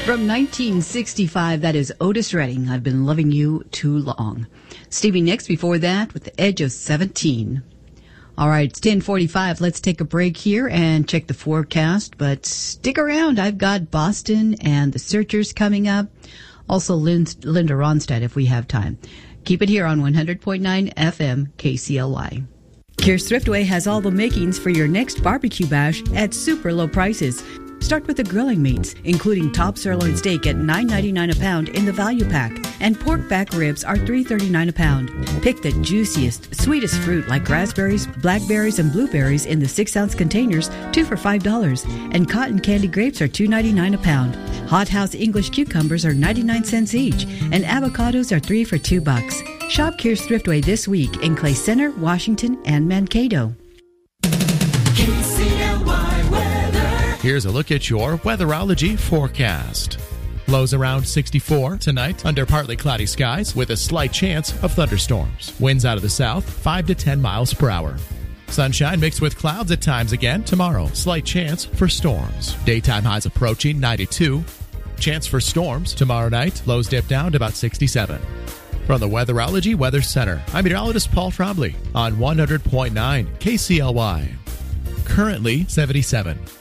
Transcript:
From 1965, that is Otis Redding, I've Been Loving You Too Long. Stevie Nicks before that with The Edge of 17. All right, it's 10:45. Let's take a break here and check the forecast, but stick around. I've got Boston and the Searchers coming up. Also Linda Ronstadt if we have time. Keep it here on 100.9 FM KCLY. Kear's Thriftway has all the makings for your next barbecue bash at super low prices. Start with the grilling meats, including top sirloin steak at $9.99 a pound in the value pack, and pork back ribs are $3.39 a pound. Pick the juiciest, sweetest fruit like raspberries, blackberries, and blueberries in the 6-ounce containers, 2 for $5, and cotton candy grapes are $2.99 a pound. Hothouse English cucumbers are 99 cents each, and avocados are 3 for $2. Shop Kear's Thriftway this week in Clay Center, Washington, and Mankato. Here's a look at your weatherology forecast. Lows around 64 tonight under partly cloudy skies with a slight chance of thunderstorms. Winds out of the south 5 to 10 miles per hour. Sunshine mixed with clouds at times again tomorrow. Slight chance for storms. Daytime highs approaching 92. Chance for storms tomorrow night. Lows dip down to about 67. From the Weatherology Weather Center, I'm meteorologist Paul Trombley on 100.9 KCLY. Currently 77.